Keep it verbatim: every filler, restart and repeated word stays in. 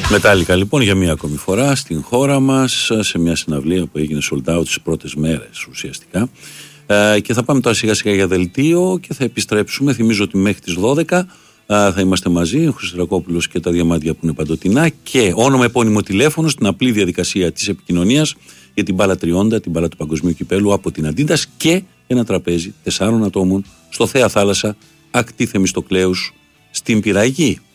Μετάλλικα λοιπόν για μία ακόμη φορά στην χώρα μας, σε μια συναυλία που έγινε sold out τις πρώτες μέρες ουσιαστικά. Ε, και θα πάμε τώρα σιγά σιγά για δελτίο και θα επιστρέψουμε. Θυμίζω ότι μέχρι τις δώδεκα ε, θα είμαστε μαζί, ο Χριστρακόπουλος και τα διαμάντια που είναι παντοτινά, και όνομα, επώνυμο, τηλέφωνο στην απλή διαδικασία της επικοινωνίας για την μπάλα τριάντα, την μπάλα του Παγκοσμίου Κυπέλου από την Adidas, και ένα τραπέζι τεσσάρων ατόμων στο Θέα Θάλασσα, ακτή Θεμιστοκλέους στην Πυραγή.